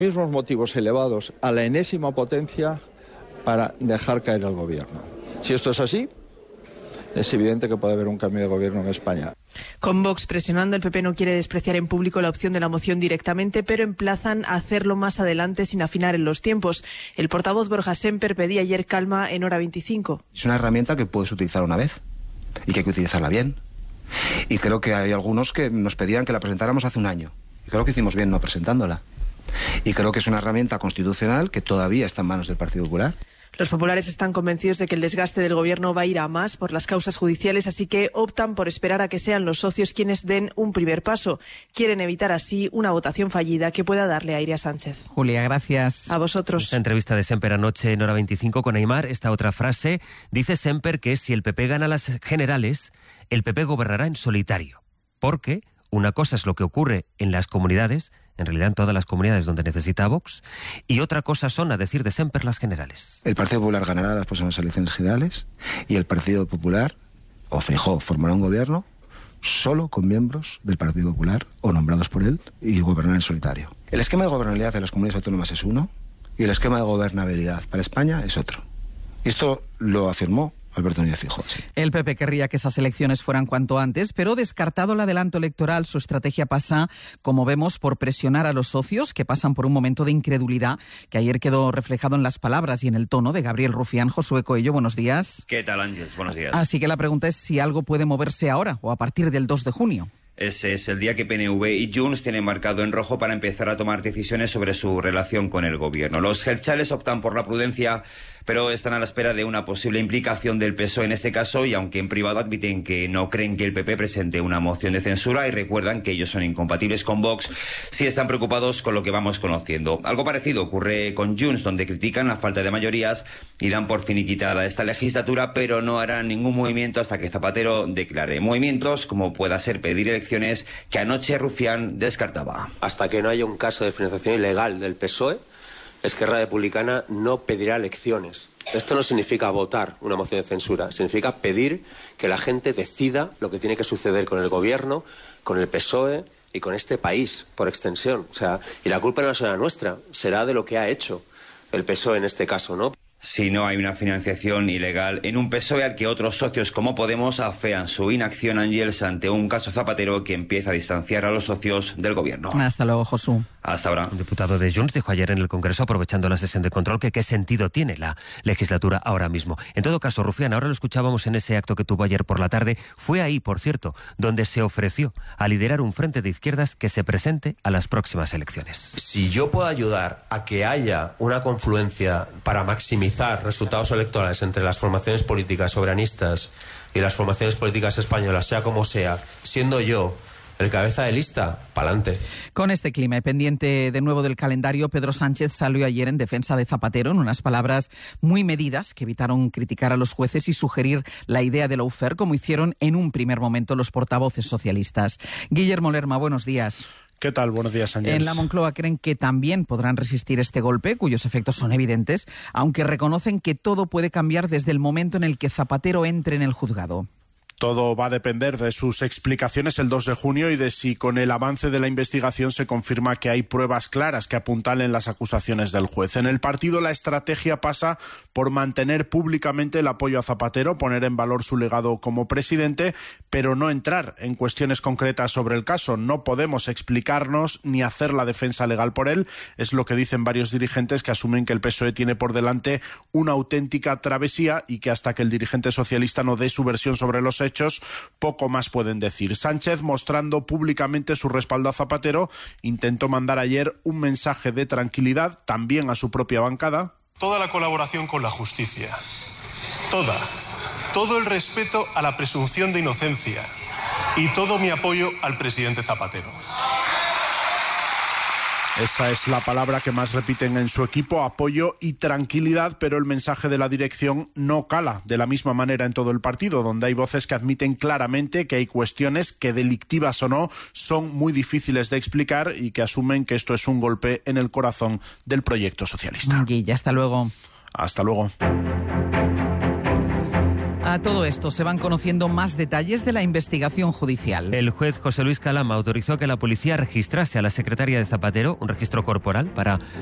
Mismos motivos elevados a la enésima potencia para dejar caer al gobierno. Si esto es así, es evidente que puede haber un cambio de gobierno en España. Con Vox presionando, el PP no quiere despreciar en público la opción de la moción directamente, pero emplazan a hacerlo más adelante sin afinar en los tiempos. El portavoz Borja Semper pedía ayer calma en Hora 25. Es una herramienta que puedes utilizar una vez y que hay que utilizarla bien. Y creo que hay algunos que nos pedían que la presentáramos hace un año. Y creo que hicimos bien no presentándola. Y creo que es una herramienta constitucional que todavía está en manos del Partido Popular. Los populares están convencidos de que el desgaste del gobierno va a ir a más por las causas judiciales, así que optan por esperar a que sean los socios quienes den un primer paso. Quieren evitar así una votación fallida que pueda darle aire a Sánchez. Julia, gracias. A vosotros. Esta entrevista de Semper anoche en Hora 25 con Aimar, esta otra frase, dice Semper que si el PP gana las generales, el PP gobernará en solitario. Porque una cosa es lo que ocurre en las comunidades, en realidad en todas las comunidades donde necesita Vox, y otra cosa son, a decir de Semper, las generales. El Partido Popular ganará las próximas elecciones generales y el Partido Popular, o Feijóo, formará un gobierno solo con miembros del Partido Popular o nombrados por él y gobernará en solitario. El esquema de gobernabilidad de las comunidades autónomas es uno y el esquema de gobernabilidad para España es otro. Y esto lo afirmó Alberto Núñez Feijóo. Sí. El PP querría que esas elecciones fueran cuanto antes, pero descartado el adelanto electoral, su estrategia pasa, como vemos, por presionar a los socios, que pasan por un momento de incredulidad, que ayer quedó reflejado en las palabras y en el tono de Gabriel Rufián. Josué Coello, buenos días. ¿Qué tal, Ángeles? Buenos días. Así que la pregunta es si algo puede moverse ahora o a partir del 2 de junio. Ese es el día que PNV y Junts tienen marcado en rojo para empezar a tomar decisiones sobre su relación con el gobierno. Los jeltzales optan por la prudencia, pero están a la espera de una posible implicación del PSOE en este caso, y aunque en privado admiten que no creen que el PP presente una moción de censura y recuerdan que ellos son incompatibles con Vox, sí están preocupados con lo que vamos conociendo. Algo parecido ocurre con Junts, donde critican la falta de mayorías y dan por finiquitada esta legislatura, pero no harán ningún movimiento hasta que Zapatero declare. Movimientos como pueda ser pedir elecciones, que anoche Rufián descartaba. Hasta que no haya un caso de financiación ilegal del PSOE, Esquerra Republicana no pedirá elecciones. Esto no significa votar una moción de censura, significa pedir que la gente decida lo que tiene que suceder con el gobierno, con el PSOE y con este país, por extensión. O sea, y la culpa no será nuestra, será de lo que ha hecho el PSOE en este caso, ¿no? Si no hay una financiación ilegal en un PSOE al que otros socios como Podemos afean su inacción, Ángeles, ante un caso Zapatero que empieza a distanciar a los socios del gobierno. Hasta luego, Josu. Hasta ahora. Un diputado de Junts dijo ayer en el Congreso, aprovechando la sesión de control, que qué sentido tiene la legislatura ahora mismo. En todo caso, Rufián, ahora lo escuchábamos en ese acto que tuvo ayer por la tarde. Fue ahí, por cierto, donde se ofreció a liderar un frente de izquierdas que se presente a las próximas elecciones. Si yo puedo ayudar a que haya una confluencia para maximizar resultados electorales entre las formaciones políticas soberanistas y las formaciones políticas españolas, sea como sea, siendo yo el cabeza de lista, pa'lante. Con este clima y pendiente de nuevo del calendario, Pedro Sánchez salió ayer en defensa de Zapatero en unas palabras muy medidas que evitaron criticar a los jueces y sugerir la idea de lawfare, como hicieron en un primer momento los portavoces socialistas. Guillermo Lerma, buenos días. ¿Qué tal? Buenos días, Ángeles. En la Moncloa creen que también podrán resistir este golpe, cuyos efectos son evidentes, aunque reconocen que todo puede cambiar desde el momento en el que Zapatero entre en el juzgado. Todo va a depender de sus explicaciones el 2 de junio y de si con el avance de la investigación se confirma que hay pruebas claras que apuntalen las acusaciones del juez. En el partido la estrategia pasa por mantener públicamente el apoyo a Zapatero, poner en valor su legado como presidente, pero no entrar en cuestiones concretas sobre el caso. No podemos explicarnos ni hacer la defensa legal por él. Es lo que dicen varios dirigentes que asumen que el PSOE tiene por delante una auténtica travesía y que hasta que el dirigente socialista no dé su versión sobre los hechos, poco más pueden decir. Sánchez, mostrando públicamente su respaldo a Zapatero, intentó mandar ayer un mensaje de tranquilidad también a su propia bancada. Toda la colaboración con la justicia, todo el respeto a la presunción de inocencia y todo mi apoyo al presidente Zapatero. Esa es la palabra que más repiten en su equipo, apoyo y tranquilidad, pero el mensaje de la dirección no cala de la misma manera en todo el partido, donde hay voces que admiten claramente que hay cuestiones que, delictivas o no, son muy difíciles de explicar y que asumen que esto es un golpe en el corazón del proyecto socialista. Guilla, hasta luego. Hasta luego. A todo esto se van conociendo más detalles de la investigación judicial. El juez José Luis Calama autorizó que la policía registrase a la secretaria de Zapatero un registro corporal para